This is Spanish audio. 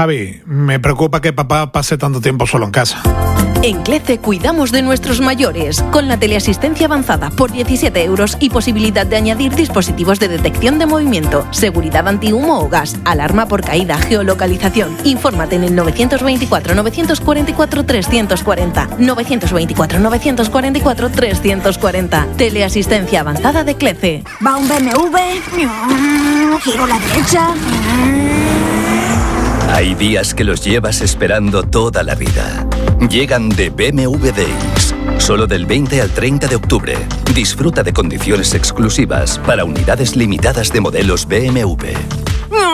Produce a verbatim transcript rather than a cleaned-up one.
Javi, me preocupa que papá pase tanto tiempo solo en casa. En Clece cuidamos de nuestros mayores, con la teleasistencia avanzada por diecisiete euros y posibilidad de añadir dispositivos de detección de movimiento, seguridad antihumo o gas, alarma por caída, geolocalización. Infórmate en el novecientos veinticuatro, novecientos cuarenta y cuatro, trescientos cuarenta. novecientos veinticuatro, novecientos cuarenta y cuatro, trescientos cuarenta. Teleasistencia avanzada de Clece. Va un B M W, giro a la derecha. Hay días que los llevas esperando toda la vida. Llegan de B M W Days. Solo del veinte al treinta de octubre. Disfruta de condiciones exclusivas para unidades limitadas de modelos B M W.